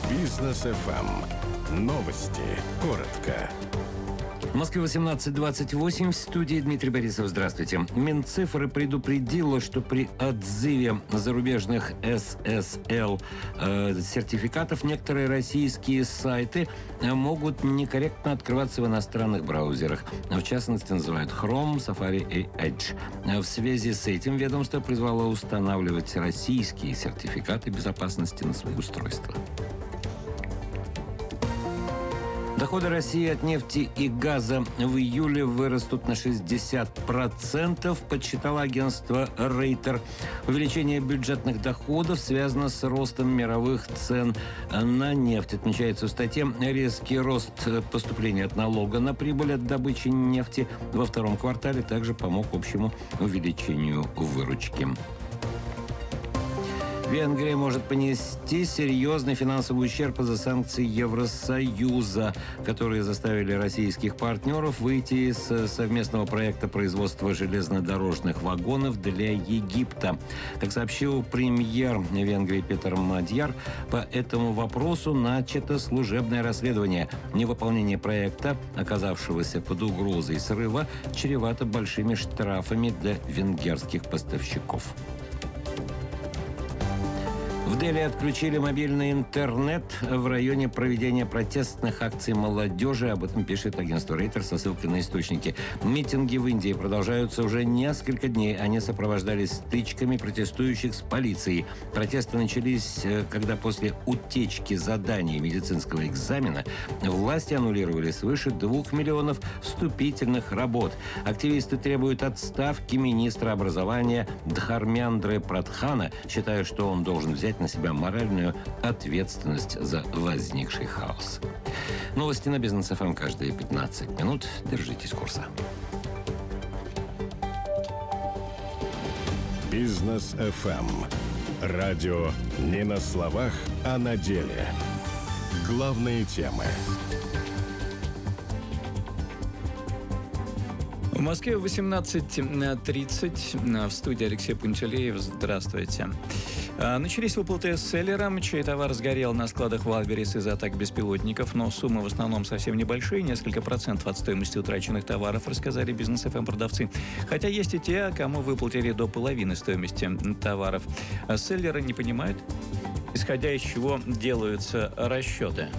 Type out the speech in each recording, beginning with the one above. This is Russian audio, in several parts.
Бизнес FM. Новости. Коротко. В Москве 18:28, в студии Дмитрий Борисов. Здравствуйте. Минцифры предупредила, что при отзыве зарубежных SSL сертификатов некоторые российские сайты могут некорректно открываться в иностранных браузерах. В частности, называют Chrome, Safari и Edge. В связи с этим ведомство призвало устанавливать российские сертификаты безопасности на свои устройства. Доходы России от нефти и газа в июле вырастут на 60%, подсчитало агентство Рейтер. Увеличение бюджетных доходов связано с ростом мировых цен на нефть. Отмечается в статье, резкий рост поступления от налога на прибыль от добычи нефти во втором квартале также помог общему увеличению выручки. Венгрия может понести серьезный финансовый ущерб из-за санкций Евросоюза, которые заставили российских партнеров выйти из совместного проекта производства железнодорожных вагонов для Египта. Как сообщил премьер Венгрии Петер Мадьяр, по этому вопросу начато служебное расследование. Невыполнение проекта, оказавшегося под угрозой срыва, чревато большими штрафами для венгерских поставщиков. В Дели отключили мобильный интернет в районе проведения протестных акций молодежи. Об этом пишет агентство Рейтер со ссылкой на источники. Митинги в Индии продолжаются уже несколько дней. Они сопровождались стычками протестующих с полицией. Протесты начались, когда после утечки заданий медицинского экзамена власти аннулировали свыше 2 миллионов вступительных работ. Активисты требуют отставки министра образования Дхармендры Прадхана, считая, что он должен взять на себя моральную ответственность за возникший хаос. Новости на Бизнес ФМ каждые 15 минут. Держитесь курса. Бизнес FM. Радио не на словах, а на деле. Главные темы. В Москве 18:30. В студии Алексей Пантелеев. Здравствуйте. Начались выплаты селлерам, чей товар сгорел на складах Wildberries из-за атак беспилотников, но суммы в основном совсем небольшие, несколько процентов от стоимости утраченных товаров, рассказали Бизнес ФМ продавцы. Хотя есть и те, кому выплатили до половины стоимости товаров. Селлеры не понимают, исходя из чего делаются расчеты.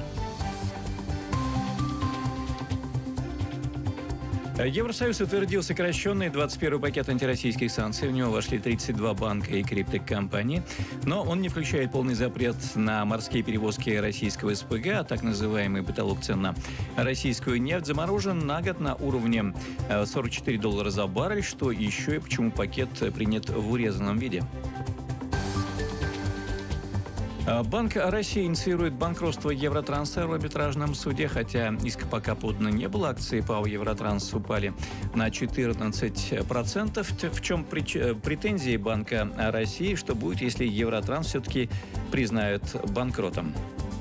Евросоюз утвердил сокращенный 21-й пакет антироссийских санкций. В него вошли 32 банка и криптокомпании. Но он не включает полный запрет на морские перевозки российского СПГ, а так называемый потолок цен на российскую нефть заморожен на год на уровне $44 за баррель, что еще и почему пакет принят в урезанном виде. Банк России инициирует банкротство Евротранса в арбитражном суде, хотя иска пока подано не было. Акции ПАО Евротранс упали на 14%. В чем претензии Банка России, что будет, если Евротранс все-таки признают банкротом?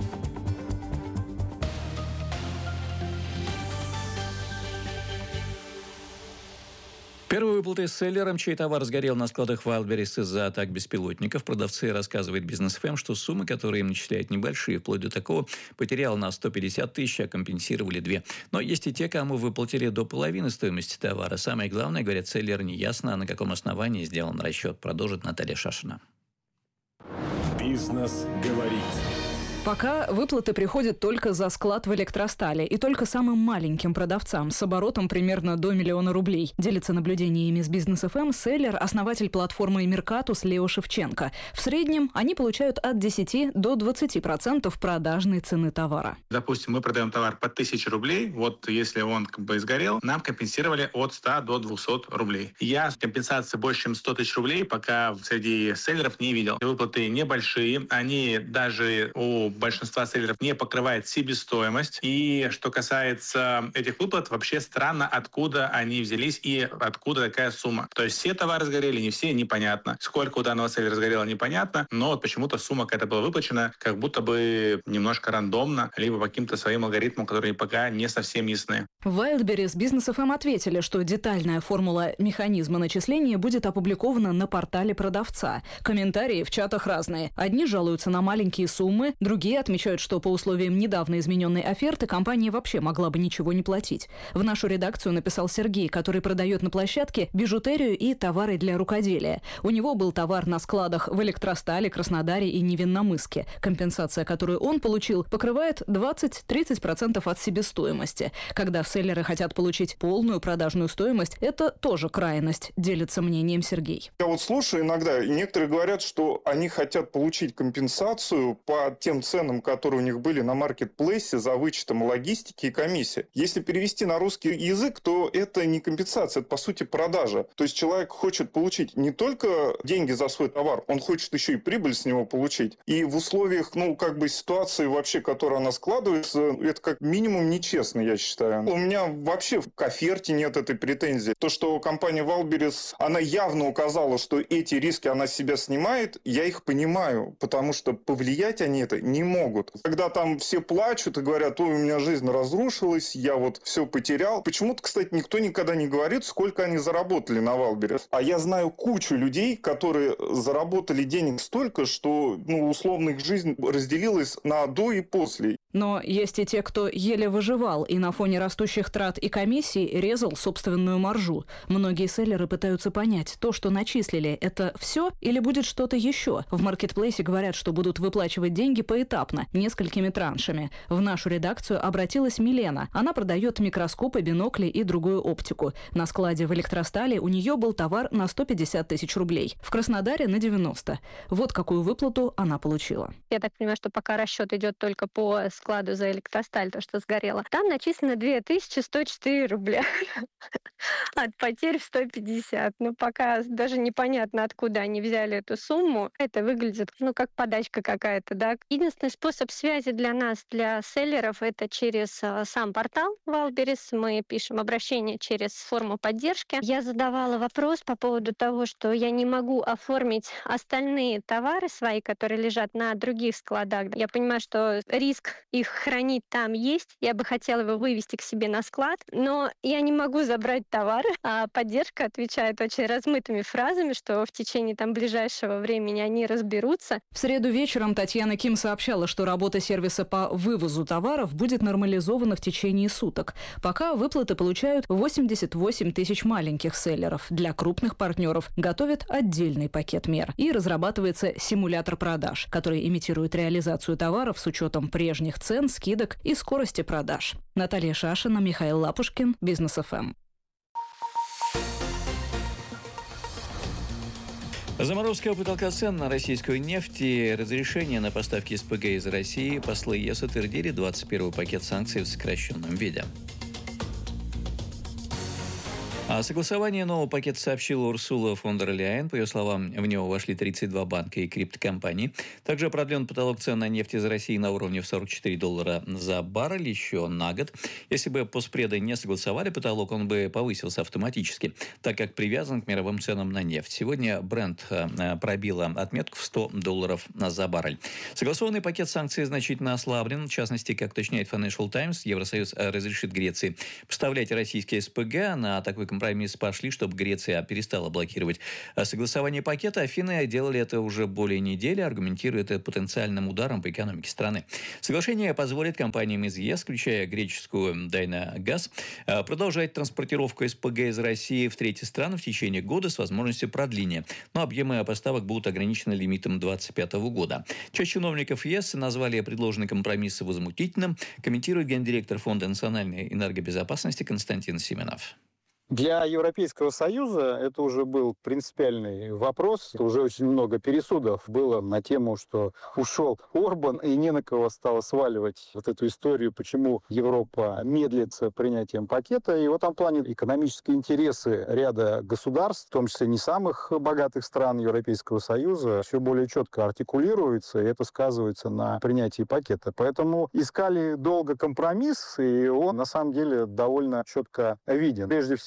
Первые выплаты селлерам, чей товар сгорел на складах Wildberries из-за атак беспилотников. Продавцы рассказывают Бизнес ФМ, что суммы, которые им начисляют, небольшие. Вплоть до такого потерял на 150 тысяч, а компенсировали 2. Но есть и те, кому выплатили до половины стоимости товара. Самое главное, говорят селлеры, неясно, на каком основании сделан расчет. Продолжит Наталья Шашина. Бизнес говорит. Пока выплаты приходят только за склад в Электростале и только самым маленьким продавцам с оборотом примерно до 1 миллиона рублей. Делится наблюдениями с Бизнес ФМ селлер, основатель платформы Меркатус Лео Шевченко. В среднем они получают от 10 до 20% продажной цены товара. Допустим, мы продаем товар по 1000 рублей. Вот если он сгорел, нам компенсировали от 100 до 200 рублей. Я компенсации больше, чем 100 тысяч рублей пока среди селлеров не видел. Выплаты небольшие. Они даже у большинства селлеров не покрывает себестоимость. И что касается этих выплат, вообще странно, откуда они взялись и откуда такая сумма. То есть все товары сгорели, не все, непонятно. Сколько у данного селлера сгорело, непонятно, но вот почему-то сумма какая-то была выплачена, как будто бы немножко рандомно, либо по каким-то своим алгоритмам, которые пока не совсем ясны. В Wildberries Бизнес ФМ ответили, что детальная формула механизма начисления будет опубликована на портале продавца. Комментарии в чатах разные. Одни жалуются на маленькие суммы, другие Другие отмечают, что по условиям недавно измененной оферты компания вообще могла бы ничего не платить. В нашу редакцию написал Сергей, который продает на площадке бижутерию и товары для рукоделия. У него был товар на складах в Электростале, Краснодаре и Невинномысске. Компенсация, которую он получил, покрывает 20-30% от себестоимости. Когда селлеры хотят получить полную продажную стоимость, это тоже крайность, делится мнением Сергей. Я вот слушаю иногда, и некоторые говорят, что они хотят получить компенсацию по тем ценам, которые у них были на маркетплейсе за вычетом логистики и комиссии. Если перевести на русский язык, то это не компенсация, это по сути продажа. То есть человек хочет получить не только деньги за свой товар, он хочет еще и прибыль с него получить. И в условиях, ситуации вообще, которая она складывается, это как минимум нечестно, я считаю. У меня вообще к оферте нет этой претензии. То, что компания Валберес, она явно указала, что эти риски она с себя снимает, я их понимаю, потому что повлиять они это не могут. Когда там все плачут и говорят, ой, у меня жизнь разрушилась, я вот все потерял. Почему-то, кстати, никто никогда не говорит, сколько они заработали на Валберес. А я знаю кучу людей, которые заработали денег столько, что, условно, их жизнь разделилась на до и после. Но есть и те, кто еле выживал и на фоне растущих трат и комиссий резал собственную маржу. Многие селлеры пытаются понять, то, что начислили, это все или будет что-то еще. В маркетплейсе говорят, что будут выплачивать деньги поэтапно, несколькими траншами. В нашу редакцию обратилась Милена. Она продает микроскопы, бинокли и другую оптику. На складе в Электростале у нее был товар на 150 тысяч рублей. В Краснодаре на 90. Вот какую выплату она получила. Я так понимаю, что пока расчет идет только по складу за Электросталь, то, что сгорело. Там начислено 2104 рубля от потерь в 150. Пока даже непонятно, откуда они взяли эту сумму. Это выглядит, как подачка какая-то, да. Единственный способ связи для нас, для селлеров, это через сам портал Валберес. Мы пишем обращение через форму поддержки. Я задавала вопрос по поводу того, что я не могу оформить остальные товары свои, которые лежат на других складах. Я понимаю, что риск их хранить там есть. Я бы хотела его вывести к себе на склад, но я не могу забрать товар. А поддержка отвечает очень размытыми фразами, что в течение ближайшего времени они разберутся. В среду вечером Татьяна Ким сообщала, что работа сервиса по вывозу товаров будет нормализована в течение суток. Пока выплаты получают 88 тысяч маленьких селлеров. Для крупных партнеров готовят отдельный пакет мер. И разрабатывается симулятор продаж, который имитирует реализацию товаров с учетом прежних цен, скидок и скорости продаж. Наталья Шашина, Михаил Лапушкин, Бизнес ФМ. Заморозка потолка цен на российскую нефть и разрешение на поставки СПГ из России послы ЕС утвердили 21-й пакет санкций в сокращенном виде. О согласовании нового пакета сообщила Урсула фон дер Ляйен. По ее словам, в него вошли 32 банка и криптокомпании. Также продлен потолок цен на нефть из России на уровне в $44 за баррель еще на год. Если бы по спреду не согласовали потолок, он бы повысился автоматически, так как привязан к мировым ценам на нефть. Сегодня Brent пробила отметку в $100 за баррель. Согласованный пакет санкций значительно ослаблен. В частности, как уточняет Financial Times, Евросоюз разрешит Греции поставлять российские СПГ. На такой компромисс пошли, чтобы Греция перестала блокировать согласование пакета. Афины делали это уже более недели, аргументируя это потенциальным ударом по экономике страны. Соглашение позволит компаниям из ЕС, включая греческую Дайнагаз, продолжать транспортировку СПГ из России в третьи страны в течение года с возможностью продления. Но объемы поставок будут ограничены лимитом 2025 года. Часть чиновников ЕС назвали предложенный компромисс возмутительным, комментирует гендиректор Фонда национальной энергобезопасности Константин Семенов. Для Европейского Союза это уже был принципиальный вопрос. Уже очень много пересудов было на тему, что ушел Орбан, и не на кого стало сваливать вот эту историю, почему Европа медлит с принятием пакета. И в этом плане экономические интересы ряда государств, в том числе не самых богатых стран Европейского Союза, все более четко артикулируются, и это сказывается на принятии пакета. Поэтому искали долго компромисс, и он на самом деле довольно четко виден. Прежде всего,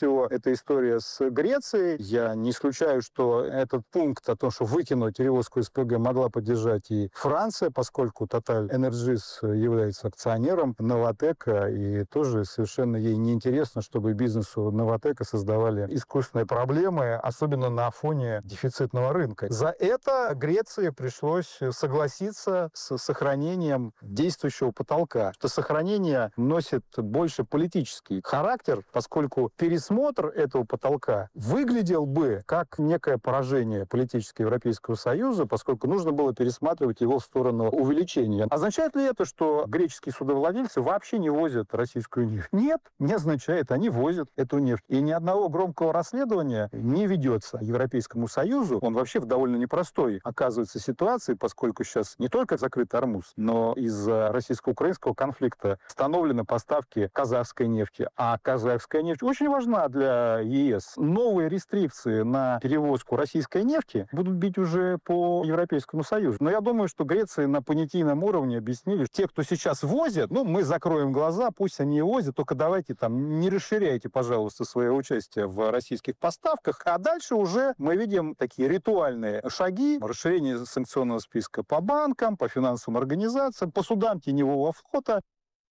всего, эта история с Грецией. Я не исключаю, что этот пункт о том, что выкинуть перевозку СПГ, могла поддержать и Франция, поскольку Total Energies является акционером Новатэка, и тоже совершенно ей неинтересно, чтобы бизнесу Новатэка создавали искусственные проблемы, особенно на фоне дефицитного рынка. За это Греции пришлось согласиться с сохранением действующего потолка. Это сохранение носит больше политический характер, поскольку пересмотр этого потолка выглядел бы как некое поражение политического Европейского Союза, поскольку нужно было пересматривать его в сторону увеличения. Означает ли это, что греческие судовладельцы вообще не возят российскую нефть? Нет, не означает. Они возят эту нефть. И ни одного громкого расследования не ведется Европейскому Союзу. Он вообще в довольно непростой оказывается ситуации, поскольку сейчас не только закрыт Ормуз, но из-за российско-украинского конфликта остановлены поставки казахской нефти. А казахская нефть очень важна для ЕС. Новые рестрикции на перевозку российской нефти будут бить уже по Европейскому Союзу. Но я думаю, что Греции на понятийном уровне объяснили, те, кто сейчас возят, мы закроем глаза, пусть они и возят, только давайте там не расширяйте, пожалуйста, свое участие в российских поставках. А дальше уже мы видим такие ритуальные шаги, расширение санкционного списка по банкам, по финансовым организациям, по судам теневого флота.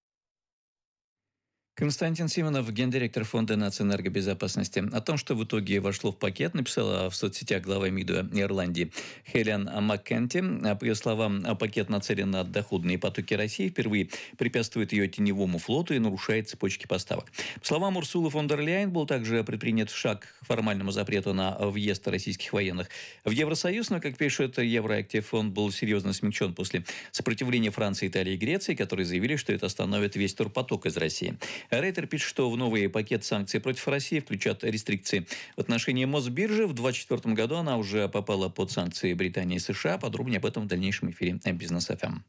Константин Симонов, гендиректор Фонда нацэнергобезопасности. О том, что в итоге вошло в пакет, написала в соцсетях глава МИДа Ирландии Хелен Маккенти. По ее словам, пакет нацелен на доходные потоки России, впервые препятствует ее теневому флоту и нарушает цепочки поставок. По словам Урсулы фон дер Ляйен, был также предпринят шаг к формальному запрету на въезд российских военных в Евросоюз, но, как пишет Евроактив, он был серьезно смягчен после сопротивления Франции, Италии и Греции, которые заявили, что это остановит весь турпоток из России. Рейтер пишет, что в новый пакет санкций против России включат рестрикции в отношении Мосбиржи. В 2024 году она уже попала под санкции Британии и США. Подробнее об этом в дальнейшем эфире Бизнес ФМ.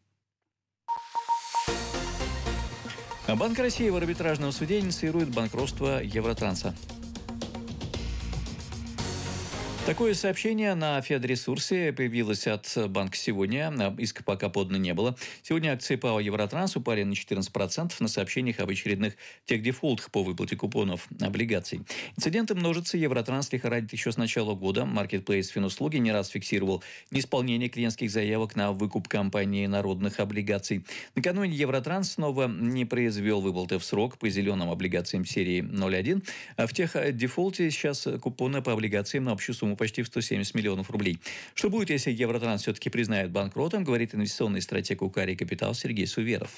Банк России в арбитражном суде инициирует банкротство Евротранса. Такое сообщение на Федресурсе появилось от банка сегодня. Иска пока подано не было. Сегодня акции ПАО «Евротранс» упали на 14% на сообщениях об очередных техдефолтах по выплате купонов облигаций. Инциденты множатся. Евротранс лихорадит еще с начала года. Маркетплейс Финуслуги не раз фиксировал неисполнение клиентских заявок на выкуп компании народных облигаций. Накануне Евротранс снова не произвел выплаты в срок по зеленым облигациям серии 01. А в техдефолте сейчас купоны по облигациям на общую сумму почти в 170 миллионов рублей. Что будет, если Евротранс все-таки признает банкротом, говорит инвестиционный стратег Укари Капитал Сергей Суверов.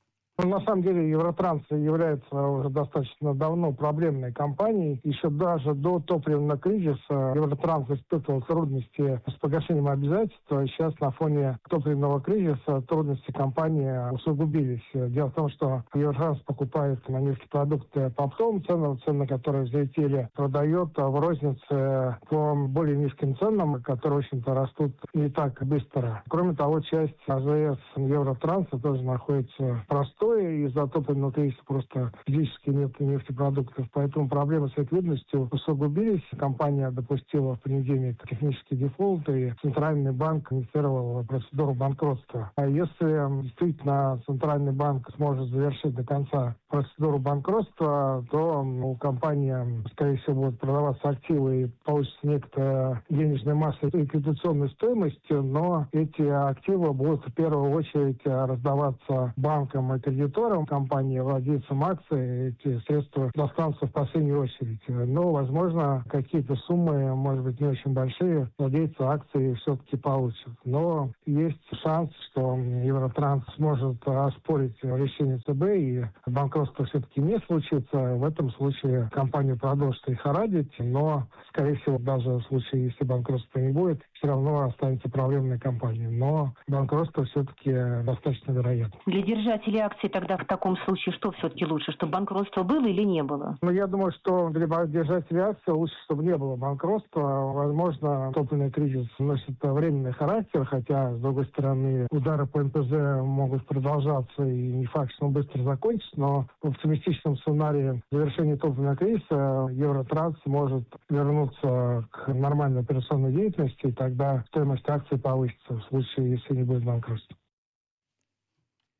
На самом деле Евротранс является уже достаточно давно проблемной компанией. Еще даже до топливного кризиса Евротранс испытывал трудности с погашением обязательств. Сейчас на фоне топливного кризиса трудности компании усугубились. Дело в том, что Евротранс покупает на нефтепродукты по оптовым ценам, цены, которые взлетели, продает в рознице по более низким ценам, которые, в общем-то, растут не так быстро. Кроме того, часть АЗС Евротранса тоже находится в простой. Из-за топливного кризиса просто физически нет нефтепродуктов. Поэтому проблемы с ликвидностью усугубились. Компания допустила в понедельник технический дефолт, и Центральный банк инициировал процедуру банкротства. А если действительно Центральный банк сможет завершить до конца процедуру банкротства, то у компании, скорее всего, будут продаваться активы и получится некая денежная масса ликвидационной стоимости, но эти активы будут в первую очередь раздаваться банкам и кредиторам компании, владельцам акций. Эти средства достанутся в последнюю очередь. Но, возможно, какие-то суммы, может быть, не очень большие, владельцы акций все-таки получат. Но есть шанс, что Евротранс сможет оспорить решение ЦБ, и банкротство все-таки не случится. В этом случае компания продолжит лихорадить, но, скорее всего, даже в случае, если банкротства не будет, все равно останется проблемной компанией. Но банкротство все-таки достаточно вероятно. Для держателей акций тогда в таком случае что все-таки лучше, чтобы банкротство было или не было? Я думаю, что для держателей акций лучше, чтобы не было банкротства. Возможно, топливный кризис носит временный характер, хотя, с другой стороны, удары по НПЗ могут продолжаться, и не факт, что он быстро закончится, но в оптимистичном сценарии завершения топливного кризиса Евротранс может вернуться к нормальной операционной деятельности, и тогда стоимость акций повысится в случае, если не будет банкротства.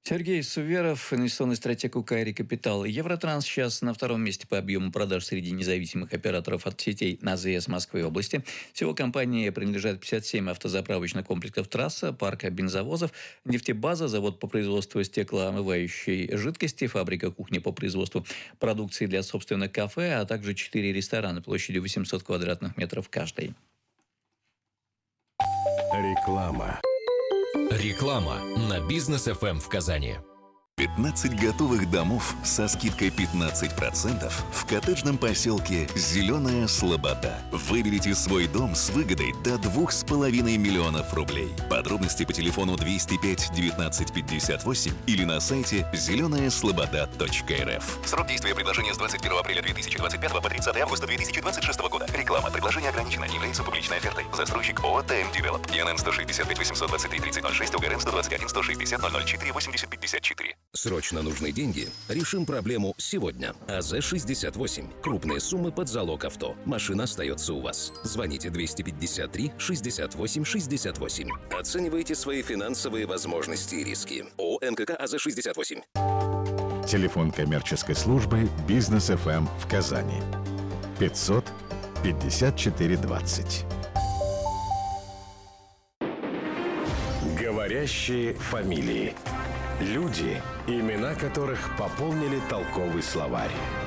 Сергей Суверов, инвестиционный стратег УК «Рекапитал». Евротранс сейчас на втором месте по объему продаж среди независимых операторов от сетей АЗС Москвы и области. Всего компании принадлежат 57 автозаправочных комплексов «Трасса», парка бензовозов, нефтебаза, завод по производству стеклоомывающей жидкости, фабрика кухни по производству продукции для собственных кафе, а также 4 ресторана площадью 800 квадратных метров каждый. Реклама. Реклама на Бизнес ФМ в Казани. 15 готовых домов со скидкой 15% в коттеджном поселке «Зеленая Слобода». Выберите свой дом с выгодой до 2,5 миллионов рублей. Подробности по телефону 205 19 58 или на сайте зеленаяслобода.рф. Срок действия предложения с 21 апреля 2025 по 30 августа 2026 года. Реклама. Предложение ограничено. Не является публичной офертой. Застройщик ООО «ТМ Девелоп». ИНН 165 823 3006, УГРН 121 160 004 80 54. Срочно нужны деньги? Решим проблему сегодня. АЗ-68. Крупные суммы под залог авто. Машина остается у вас. Звоните 253 68 68. Оценивайте свои финансовые возможности и риски. ООО НКК АЗ-68. Телефон коммерческой службы «Бизнес ФМ» в Казани. 500 54 20. Говорящие фамилии. Люди, имена которых пополнили толковый словарь.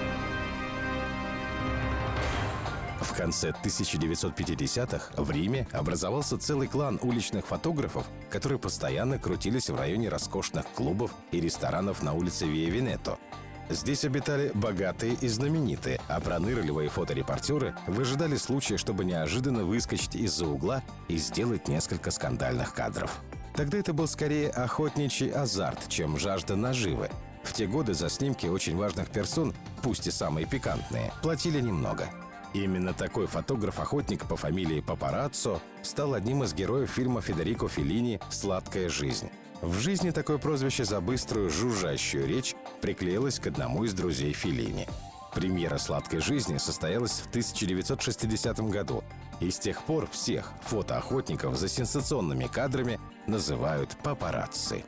В конце 1950-х в Риме образовался целый клан уличных фотографов, которые постоянно крутились в районе роскошных клубов и ресторанов на улице Виа-Венето. Здесь обитали богатые и знаменитые, а пронырливые фоторепортеры выжидали случая, чтобы неожиданно выскочить из-за угла и сделать несколько скандальных кадров. Тогда это был скорее охотничий азарт, чем жажда наживы. В те годы за снимки очень важных персон, пусть и самые пикантные, платили немного. Именно такой фотограф-охотник по фамилии Папараццо стал одним из героев фильма Федерико Феллини «Сладкая жизнь». В жизни такое прозвище за быструю жужжащую речь приклеилось к одному из друзей Феллини. Премьера «Сладкой жизни» состоялась в 1960 году, и с тех пор всех фотоохотников за сенсационными кадрами называют папарацци.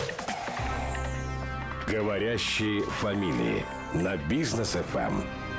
Говорящие фамилии на Бизнес ФМ.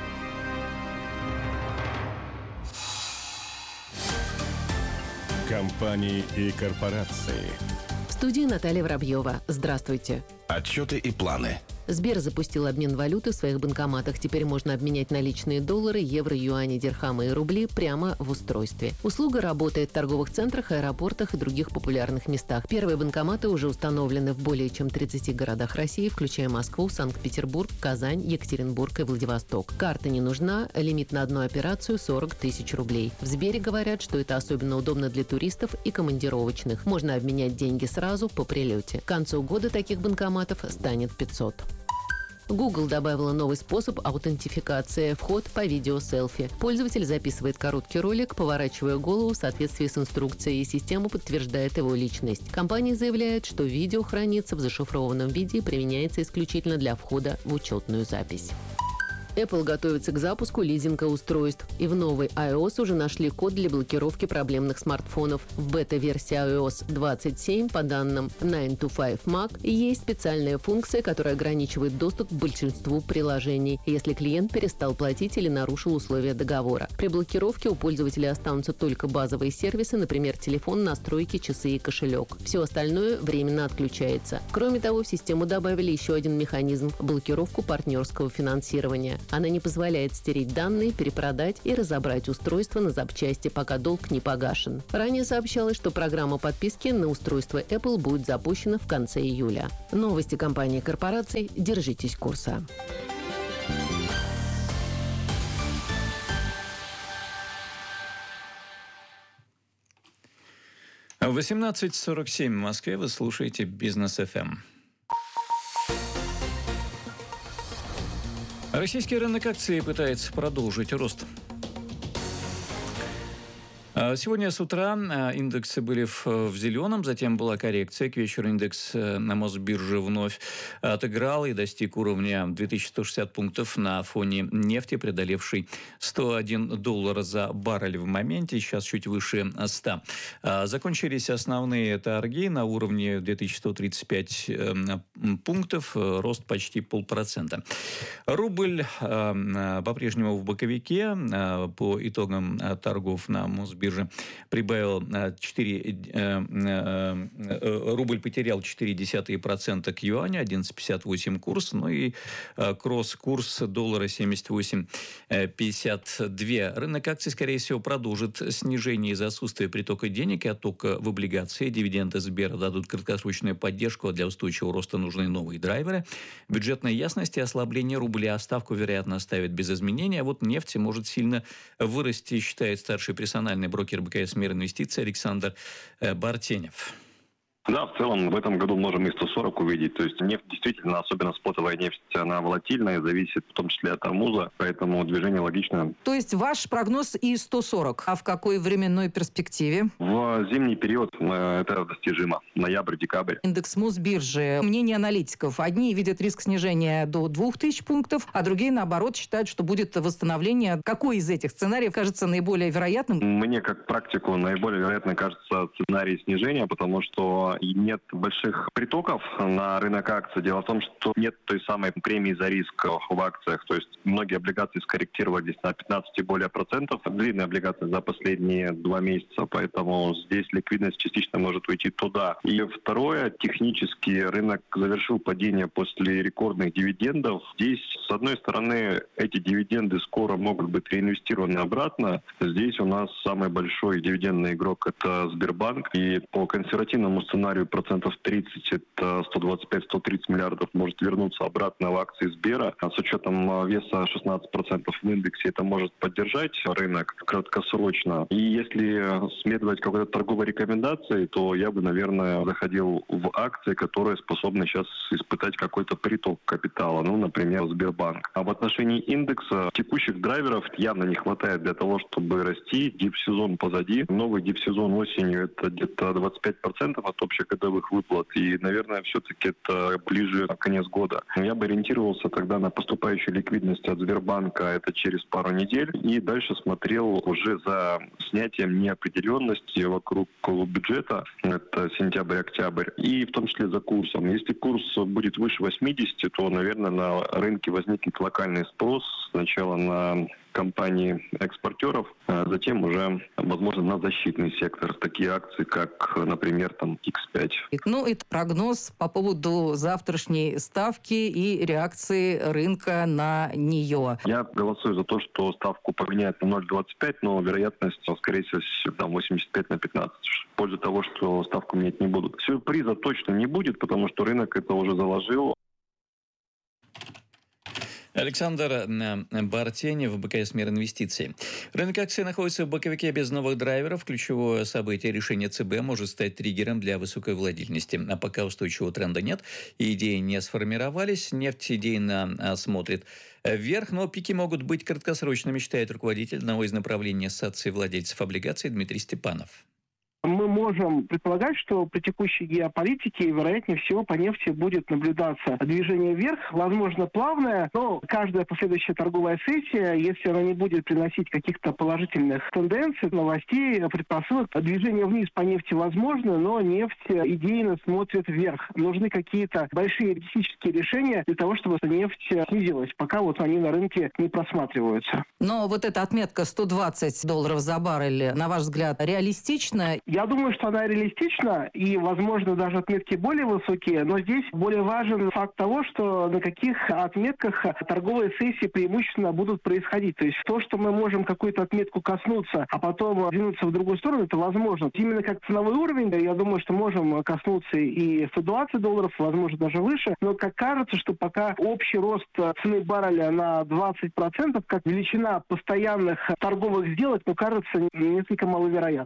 Компании и корпорации. В студии Наталья Воробьева. Здравствуйте. Отчеты и планы. Сбер запустил обмен валюты в своих банкоматах. Теперь можно обменять наличные доллары, евро, юани, дирхамы и рубли прямо в устройстве. Услуга работает в торговых центрах, аэропортах и других популярных местах. Первые банкоматы уже установлены в более чем 30 городах России, включая Москву, Санкт-Петербург, Казань, Екатеринбург и Владивосток. Карта не нужна, лимит на одну операцию 40 тысяч рублей. В Сбере говорят, что это особенно удобно для туристов и командировочных. Можно обменять деньги сразу по прилете. К концу года таких банкоматов станет 500. Google добавила новый способ аутентификации – вход по видео-селфи. Пользователь записывает короткий ролик, поворачивая голову в соответствии с инструкцией, и система подтверждает его личность. Компания заявляет, что видео хранится в зашифрованном виде и применяется исключительно для входа в учетную запись. Apple готовится к запуску лизинга-устройств. И в новой iOS уже нашли код для блокировки проблемных смартфонов. В бета-версии iOS 27, по данным 9to5Mac, есть специальная функция, которая ограничивает доступ к большинству приложений, если клиент перестал платить или нарушил условия договора. При блокировке у пользователя останутся только базовые сервисы, например, телефон, настройки, часы и кошелек. Все остальное временно отключается. Кроме того, в систему добавили еще один механизм – блокировку партнерского финансирования. Она не позволяет стереть данные, перепродать и разобрать устройство на запчасти, пока долг не погашен. Ранее сообщалось, что программа подписки на устройство Apple будет запущена в конце июля. Новости компании и корпораций. Держитесь курса. В 18:47 в Москве вы слушаете «Бизнес ФМ». Российский рынок акций пытается продолжить рост. Сегодня с утра индексы были в зеленом, затем была коррекция. К вечеру индекс на Мосбирже вновь отыграл и достиг уровня 2160 пунктов на фоне нефти, преодолевшей $101 за баррель в моменте, сейчас чуть выше 100. Закончились основные торги на уровне 2135 пунктов, рост почти 0,5%. Рубль по-прежнему в боковике. По итогам торгов на Мосбирже прибавил рубль потерял 0,4% к юаню, 11,58 курс, ну и кросс-курс доллара 78,52. Рынок акций, скорее всего, продолжит снижение из-за отсутствия притока денег и оттока в облигации. Дивиденды Сбера дадут краткосрочную поддержку, а для устойчивого роста нужны новые драйверы. Бюджетная ясность и ослабление рубля. Ставку, вероятно, оставят без изменения, а вот нефть может сильно вырасти, считает старший персональный брокер БКС «Мир инвестиций» Александр Бартенев. Да, в целом в этом году можем и 140 увидеть. То есть нефть действительно, особенно спотовая нефть, она волатильная, зависит в том числе от армуза, поэтому движение логично. То есть ваш прогноз и 140, а в какой временной перспективе? В зимний период это достижимо. Ноябрь-декабрь. Индекс Мосбиржи. Мнение аналитиков. Одни видят риск снижения до 2000 пунктов, а другие, наоборот, считают, что будет восстановление. Какой из этих сценариев кажется наиболее вероятным? Мне, как практику, наиболее вероятно кажется сценарий снижения, потому что и нет больших притоков на рынок акций. Дело в том, что нет той самой премии за риск в акциях. То есть многие облигации скорректировались на 15 и более процентов. Длинные облигации за последние 2 месяца, поэтому здесь ликвидность частично может уйти туда. И второе, технически рынок завершил падение после рекордных дивидендов. Здесь, с одной стороны, эти дивиденды скоро могут быть реинвестированы обратно. Здесь у нас самый большой дивидендный игрок – это Сбербанк. И по консервативному сценарию процентов 30, это 125-130 миллиардов, может вернуться обратно в акции Сбера. А с учетом веса 16% в индексе это может поддержать рынок краткосрочно. И если следовать какой-то торговой рекомендации, то я бы, наверное, заходил в акции, которые способны сейчас испытать какой-то приток капитала, ну, например, Сбербанк. А в отношении индекса текущих драйверов явно не хватает для того, чтобы расти. Дип-сезон позади. Новый дип-сезон осенью это где-то 25% от общегодовых выплат. И, наверное, все-таки это ближе к конец года. Я бы ориентировался тогда на поступающую ликвидность от Сбербанка, это через пару недель. И дальше смотрел уже за снятием неопределенности вокруг бюджета. Это сентябрь-октябрь. И в том числе за курсом. Если курс будет выше 80, то, наверное, на рынке возникнет локальный спрос. Сначала на компании-экспортеров, а затем уже, возможно, на защитный сектор. Такие акции, как, например, там X5. Ну, это прогноз по поводу завтрашней ставки и реакции рынка на нее. Я голосую за то, что ставку поменяют на 0,25, но вероятность, скорее всего, там 85/15. В пользу того, что ставку менять не будут. Сюрприза точно не будет, потому что рынок это уже заложил. Александр Бартенев, БКС «Мир инвестиций». Рынок акций находится в боковике без новых драйверов. Ключевое событие решения ЦБ может стать триггером для высокой волатильности. А пока устойчивого тренда нет и идеи не сформировались, нефть идейно смотрит вверх, но пики могут быть краткосрочными, считает руководитель одного из направлений ассоциации владельцев облигаций Дмитрий Степанов. Мы можем предполагать, что при текущей геополитике, вероятнее всего, по нефти будет наблюдаться движение вверх, возможно, плавное, но каждая последующая торговая сессия, если она не будет приносить каких-то положительных тенденций, новостей, предпосылок, движение вниз по нефти возможно, но нефть идейно смотрит вверх. Нужны какие-то большие технические решения для того, чтобы нефть снизилась, пока вот они на рынке не просматриваются. Но вот эта отметка $120 за баррель, на ваш взгляд, реалистична? Я думаю, что она реалистична, и, возможно, даже отметки более высокие, но здесь более важен факт того, что на каких отметках торговые сессии преимущественно будут происходить. То есть то, что мы можем какую-то отметку коснуться, а потом двинуться в другую сторону, это возможно. Именно как ценовой уровень, я думаю, что можем коснуться и $120, возможно, даже выше, но как кажется, что пока общий рост цены барреля на 20%, как величина постоянных торговых сделок, кажется несколько маловероятной.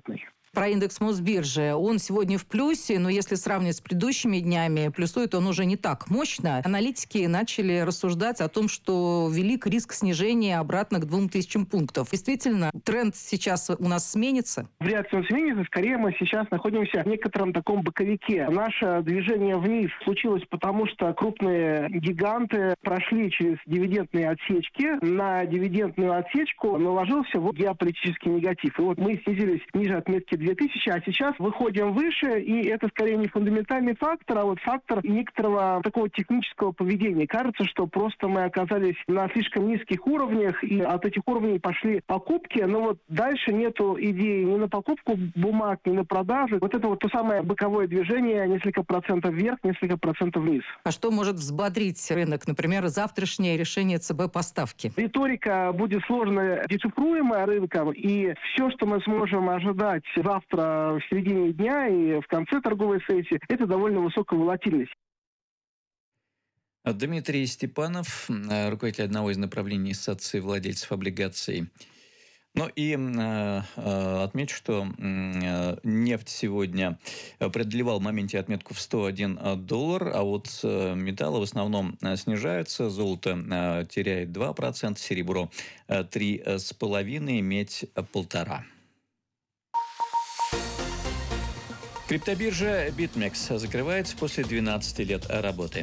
Про индекс Мосбиржи. Он сегодня в плюсе, но если сравнивать с предыдущими днями, плюсует он уже не так мощно. Аналитики начали рассуждать о том, что велик риск снижения обратно к 2000 пунктов. Действительно, тренд сейчас у нас сменится? Вряд ли он сменится. Скорее, мы сейчас находимся в некотором таком боковике. Наше движение вниз случилось потому, что крупные гиганты прошли через дивидендные отсечки. На дивидендную отсечку наложился геополитический негатив. И вот мы снизились ниже отметки 2000, а сейчас выходим выше, и это скорее не фундаментальный фактор, а фактор некоторого такого технического поведения. Кажется, что просто мы оказались на слишком низких уровнях, и от этих уровней пошли покупки, но дальше нету идеи ни на покупку бумаг, ни на продажи. Это то самое боковое движение, несколько процентов вверх, несколько процентов вниз. А что может взбодрить рынок? Например, завтрашнее решение ЦБ по ставке? Риторика будет сложно дешифруемая рынком, и все, что мы сможем ожидать завтра в середине дня и в конце торговой сессии, это довольно высокая волатильность. Дмитрий Степанов, руководитель одного из направлений Ассоциации владельцев облигаций. Ну и отмечу, что нефть сегодня преодолевал в моменте отметку в $101, а вот металлы в основном снижаются. Золото теряет 2%, серебро 3,5%, медь 1,5%. Криптобиржа BitMEX закрывается после 12 лет работы.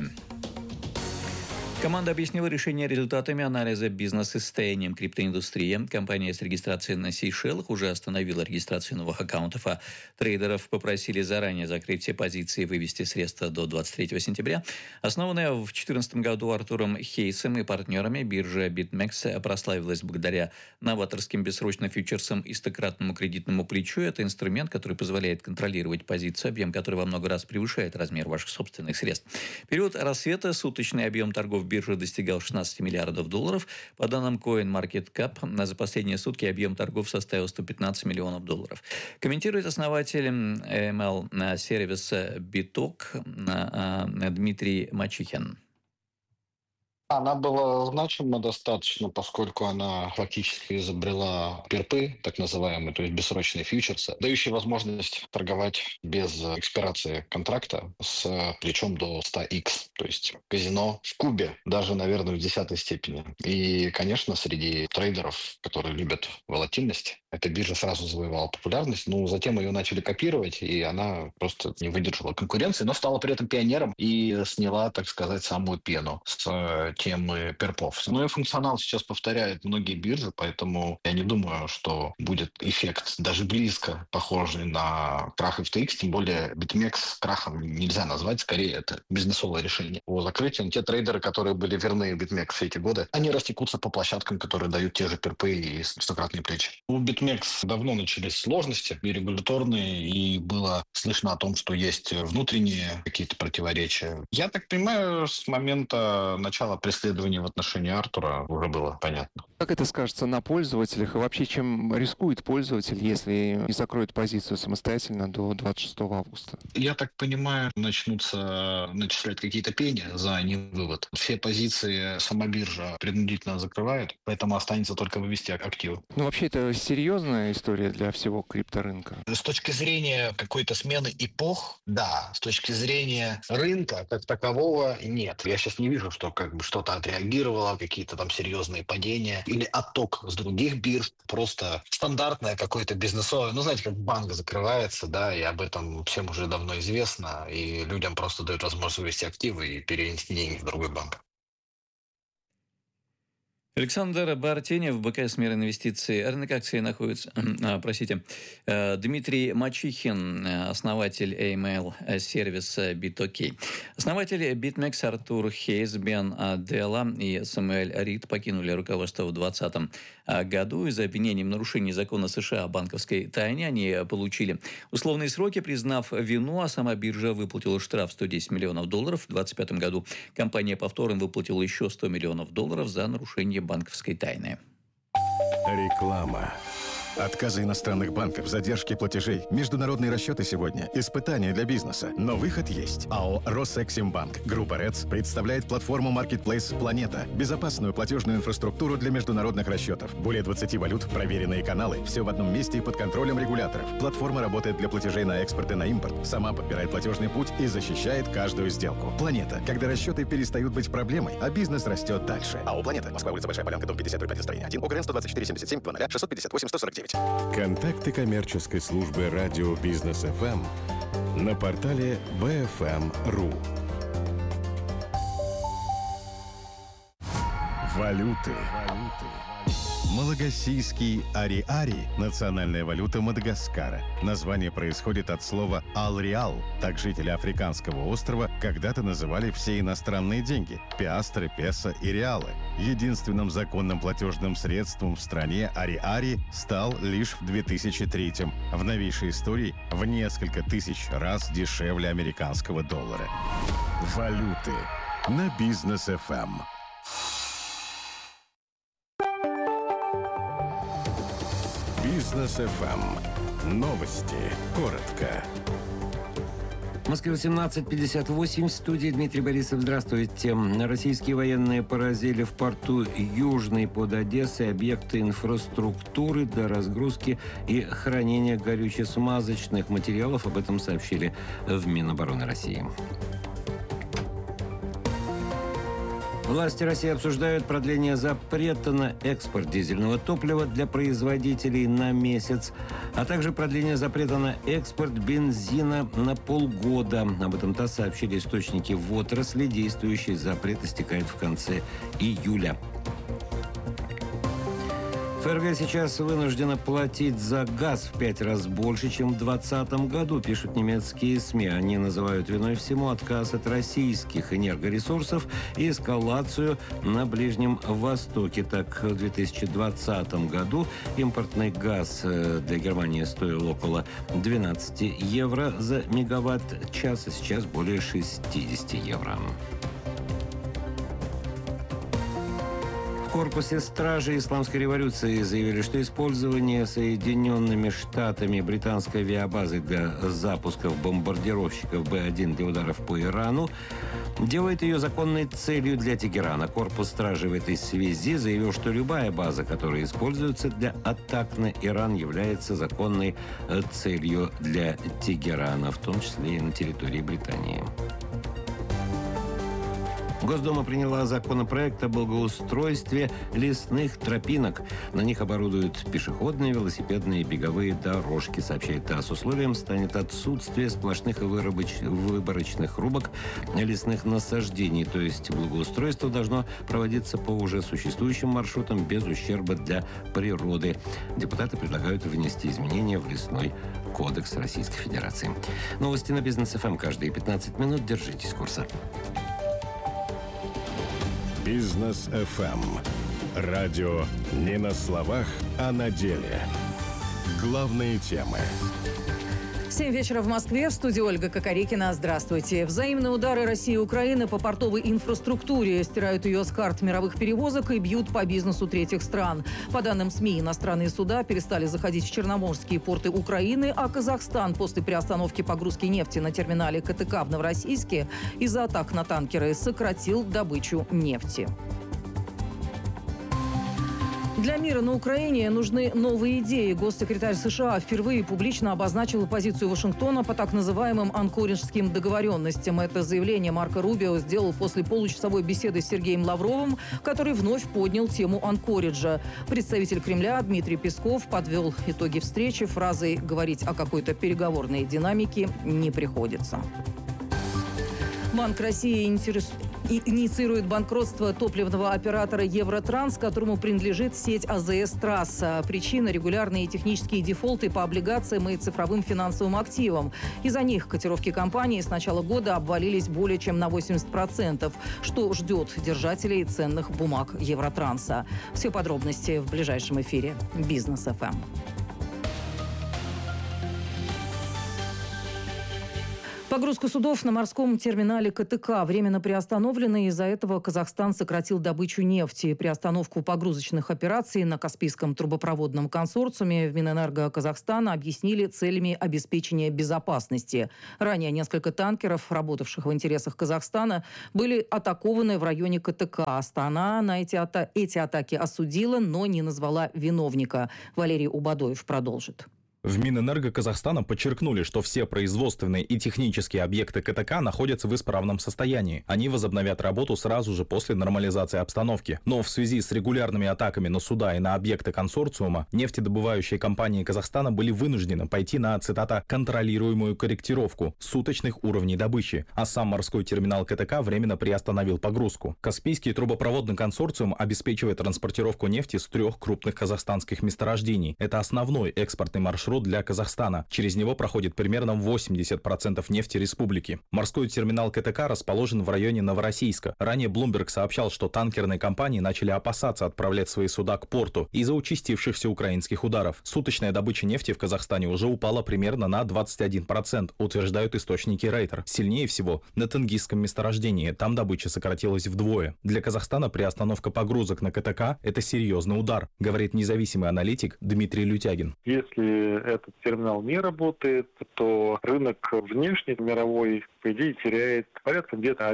Команда объяснила решение результатами анализа бизнес-состоянием криптоиндустрии. Компания с регистрацией на Сейшелах уже остановила регистрацию новых аккаунтов, а трейдеров попросили заранее закрыть все позиции и вывести средства до 23 сентября. Основанная в 2014 году Артуром Хейсом и партнерами, биржа BitMEX прославилась благодаря новаторским бессрочным фьючерсам и стократному кредитному плечу. Это инструмент, который позволяет контролировать позицию, объем которой во много раз превышает размер ваших собственных средств. В период рассвета суточный объем торгов биржи достигал $16 миллиардов. По данным CoinMarketCap, за последние сутки объем торгов составил $115 миллионов. Комментирует основатель ML-сервиса Bitok Дмитрий Мачихин. Она была значима достаточно, поскольку она фактически изобрела перпы, так называемые, то есть бессрочные фьючерсы, дающие возможность торговать без экспирации контракта с плечом до 100x, то есть казино в кубе, даже, наверное, в 10 степени. И, конечно, среди трейдеров, которые любят волатильность, эта биржа сразу завоевала популярность, но затем ее начали копировать, и она просто не выдержала конкуренции, но стала при этом пионером и сняла, так сказать, самую пену с темы перпов. Ну и функционал сейчас повторяет многие биржи, поэтому я не думаю, что будет эффект даже близко похожий на крах FTX, тем более BitMEX крахом нельзя назвать, скорее это бизнесовое решение. По закрытию те трейдеры, которые были верны BitMEX все эти годы, они растекутся по площадкам, которые дают те же перпы и стократные плечи. У BitMEX давно начались сложности и регуляторные, и было слышно о том, что есть внутренние какие-то противоречия. Я так понимаю, с момента начала преследования в отношении Артура уже было понятно. Как это скажется на пользователях и вообще чем рискует пользователь, если не закроет позицию самостоятельно до 26 августа? Я так понимаю, начнутся начислять какие-то пени за невывод. Все позиции сама биржа принудительно закрывает, поэтому останется только вывести активы. Ну вообще это серьезная история для всего крипторынка. С точки зрения какой-то смены эпох, да. С точки зрения рынка как такового, нет. Я сейчас не вижу, что что-то отреагировало, какие-то там серьезные падения или отток с других бирж. Просто стандартное какое-то бизнесовое. Ну, знаете, как банк закрывается, да, и об этом всем уже давно известно, и людям просто дают возможность вывести активы и перенести деньги в другой банк. Александр Бартенев, БКС «Мир инвестиций». Рынок акций находится... Дмитрий Мачихин, основатель AML-сервиса BitOK. Основатели BitMEX Артур Хейс, Бен Делла и Самуэль Рид покинули руководство в 2020 году. Из-за обвинений в нарушении закона США о банковской тайне они получили условные сроки, признав вину, а сама биржа выплатила штраф $110 миллионов. В 2025 году компания повторно выплатила еще $100 миллионов за нарушение банковской тайны. Реклама. Отказы иностранных банков, задержки платежей, международные расчеты сегодня – испытания для бизнеса. Но выход есть. АО «Росэксимбанк» Группа РЭЦ представляет платформу Marketplace «Планета». Безопасную платежную инфраструктуру для международных расчетов. Более 20 валют, проверенные каналы. Все в одном месте и под контролем регуляторов. Платформа работает для платежей на экспорт и на импорт. Сама подбирает платежный путь и защищает каждую сделку. «Планета». Когда расчеты перестают быть проблемой, а бизнес растет дальше. АО «Планета». Москва, улица Большая Полянка, дом 50, 1, строение 1. ОГРН 124 77 00 658 149. Контакты коммерческой службы радио Бизнес ФМ на портале bfm.ru. Валюты. Малагасийский ари-ари – национальная валюта Мадагаскара. Название происходит от слова «ал-реал». Так жители африканского острова когда-то называли все иностранные деньги – пиастры, песо и реалы. Единственным законным платежным средством в стране ари-ари стал лишь в 2003-м. В новейшей истории в несколько тысяч раз дешевле американского доллара. Валюты на Бизнес ФМ. Бизнес ФМ. Новости. Коротко. В Москве 18:58. В студии Дмитрий Борисов. Здравствуйте. Российские военные поразили в порту Южный под Одессой объекты инфраструктуры для разгрузки и хранения горюче-смазочных материалов. Об этом сообщили в Минобороны России. Власти России обсуждают продление запрета на экспорт дизельного топлива для производителей на месяц, а также продление запрета на экспорт бензина на полгода. Об этом ТАСС сообщили источники в отрасли. Действующий запрет истекает в конце июля. ФРГ сейчас вынуждена платить за газ в 5 раз больше, чем в 2020 году, пишут немецкие СМИ. Они называют виной всему отказ от российских энергоресурсов и эскалацию на Ближнем Востоке. Так, в 2020 году импортный газ для Германии стоил около 12 евро за мегаватт-час, а сейчас более 60 евро. В корпусе стражи Исламской революции заявили, что использование Соединенными Штатами британской авиабазы для запусков бомбардировщиков Б-1 для ударов по Ирану делает ее законной целью для Тегерана. Корпус стражи в этой связи заявил, что любая база, которая используется для атак на Иран, является законной целью для Тегерана, в том числе и на территории Британии. Госдума приняла законопроект о благоустройстве лесных тропинок. На них оборудуют пешеходные, велосипедные и беговые дорожки, сообщает ТАСС. Условием станет отсутствие сплошных и выборочных рубок лесных насаждений. То есть благоустройство должно проводиться по уже существующим маршрутам без ущерба для природы. Депутаты предлагают внести изменения в Лесной кодекс Российской Федерации. Новости на Бизнес ФМ каждые 15 минут. Держитесь курса. Бизнес ФМ. Радио не на словах, а на деле. Главные темы. 7 вечера в Москве. В студии Ольга Кокорекина. Здравствуйте. Взаимные удары России и Украины по портовой инфраструктуре стирают ее с карт мировых перевозок и бьют по бизнесу третьих стран. По данным СМИ, иностранные суда перестали заходить в черноморские порты Украины, а Казахстан после приостановки погрузки нефти на терминале КТК в Новороссийске из-за атак на танкеры сократил добычу нефти. Для мира на Украине нужны новые идеи. Госсекретарь США впервые публично обозначил позицию Вашингтона по так называемым анкориджским договоренностям. Это заявление Марко Рубио сделал после получасовой беседы с Сергеем Лавровым, который вновь поднял тему анкориджа. Представитель Кремля Дмитрий Песков подвел итоги встречи фразой «говорить о какой-то переговорной динамике не приходится». Банк России инициирует банкротство топливного оператора «Евротранс», которому принадлежит сеть АЗС «Трасса». Причина – регулярные технические дефолты по облигациям и цифровым финансовым активам. Из-за них котировки компании с начала года обвалились более чем на 80%, что ждет держателей ценных бумаг «Евротранса». Все подробности в ближайшем эфире «Бизнес ФМ». Погрузка судов на морском терминале КТК временно приостановлена. Из-за этого Казахстан сократил добычу нефти. Приостановку погрузочных операций на Каспийском трубопроводном консорциуме в Минэнерго Казахстана объяснили целями обеспечения безопасности. Ранее несколько танкеров, работавших в интересах Казахстана, были атакованы в районе КТК. Астана на эти атаки осудила, но не назвала виновника. Валерий Убадоев продолжит. В Минэнерго Казахстана подчеркнули, что все производственные и технические объекты КТК находятся в исправном состоянии. Они возобновят работу сразу же после нормализации обстановки. Но в связи с регулярными атаками на суда и на объекты консорциума, нефтедобывающие компании Казахстана были вынуждены пойти на, цитата, «контролируемую корректировку суточных уровней добычи», а сам морской терминал КТК временно приостановил погрузку. Каспийский трубопроводный консорциум обеспечивает транспортировку нефти с 3 крупных казахстанских месторождений. Это основной экспортный маршрут для Казахстана. Через него проходит примерно 80% нефти республики. Морской терминал КТК расположен в районе Новороссийска. Ранее Bloomberg сообщал, что танкерные компании начали опасаться отправлять свои суда к порту из-за участившихся украинских ударов. Суточная добыча нефти в Казахстане уже упала примерно на 21%, утверждают источники Рейтер. Сильнее всего на Тенгизском месторождении. Там добыча сократилась вдвое. Для Казахстана приостановка погрузок на КТК – это серьезный удар, говорит независимый аналитик Дмитрий Лютягин. Если этот терминал не работает, то рынок внешний, мировой, по идее, теряет порядка где-то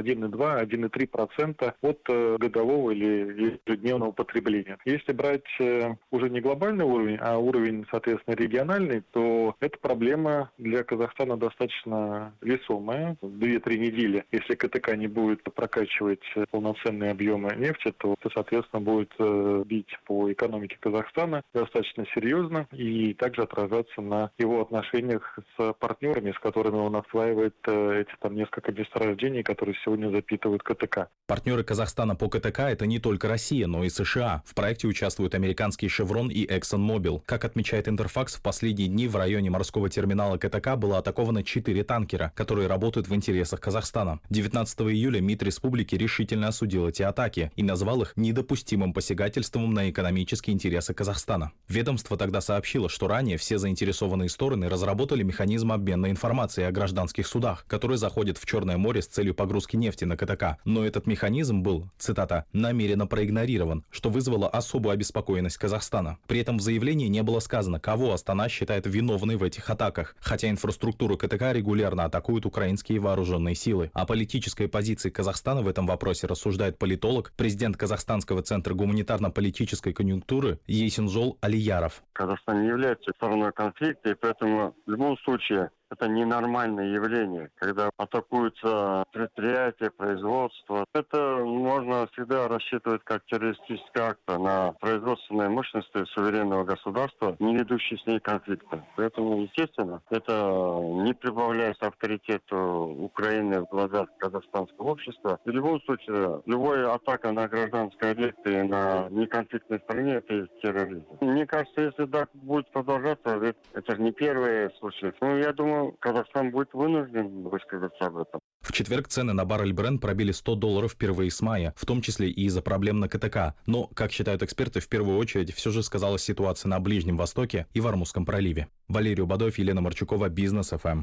1,2-1,3% от годового или ежедневного потребления. Если брать уже не глобальный уровень, а уровень, соответственно, региональный, то эта проблема для Казахстана достаточно весомая. 2-3 недели, если КТК не будет прокачивать полноценные объемы нефти, то это, соответственно, будет бить по экономике Казахстана достаточно серьезно и также отражаться на его отношениях с партнерами, с которыми он осваивает эти там несколько месторождений, которые сегодня запитывают КТК. Партнеры Казахстана по КТК – это не только Россия, но и США. В проекте участвуют американские Chevron и ExxonMobil. Как отмечает Интерфакс, в последние дни в районе морского терминала КТК было атаковано 4 танкера, которые работают в интересах Казахстана. 19 июля МИД республики решительно осудил эти атаки и назвал их недопустимым посягательством на экономические интересы Казахстана. Ведомство тогда сообщило, что ранее все заинтересованные стороны разработали механизм обмена информацией о гражданских судах, которые заходят в Черное море с целью погрузки нефти на КТК. Но этот механизм был, цитата, «намеренно проигнорирован», что вызвало особую обеспокоенность Казахстана. При этом в заявлении не было сказано, кого Астана считает виновной в этих атаках, хотя инфраструктуру КТК регулярно атакуют украинские вооруженные силы. О политической позиции Казахстана в этом вопросе рассуждает политолог, президент Казахстанского центра гуманитарно-политической конъюнктуры Есенжол Алияров. Казахстан не является стороной конфликта, и поэтому в любом случае это ненормальное явление, когда атакуются предприятия, производство. Это можно всегда рассчитывать как террористический акт на производственные мощности суверенного государства, не ведущие с ней конфликта. Поэтому, естественно, это не прибавляет авторитету Украины в глазах казахстанского общества. В любом случае, любая атака на гражданские объекты на неконфликтной стране – это терроризм. Мне кажется, если так будет продолжаться, это же не первый случай. Ну, я думаю, Казахстан будет вынужден высказаться об этом. В четверг цены на баррель Brent пробили $100 впервые с мая, в том числе и из-за проблем на КТК. Но, как считают эксперты, в первую очередь все же сказалась ситуация на Ближнем Востоке и в Ормузском проливе. Валерий Убадоев, Елена Марчукова, Бизнес ФМ.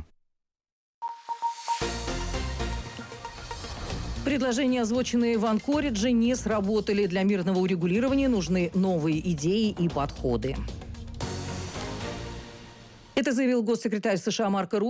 Предложения, озвученные в Анкоридже, не сработали. Для мирного урегулирования нужны новые идеи и подходы. Это заявил госсекретарь США Марко Рубио.